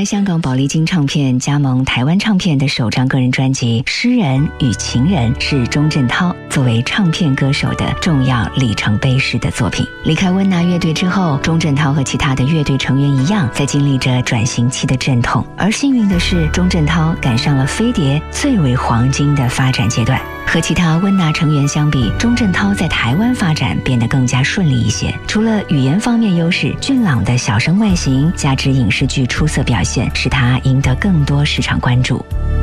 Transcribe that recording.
开香港宝丽金唱片加盟台湾唱片的首张个人专辑《诗人与情人》是钟镇涛作为唱片歌手的重要里程碑式的作品。离开温拿乐队之后，钟镇涛和其他的乐队成员一样，在经历着转型期的阵痛。而幸运的是，钟镇涛赶上了飞碟最为黄金的发展阶段。和其他温拿成员相比，钟镇涛在台湾发展变得更加顺利一些。除了语言方面优势，俊朗的小生外形加之影视剧出色表现，使他赢得更多市场关注。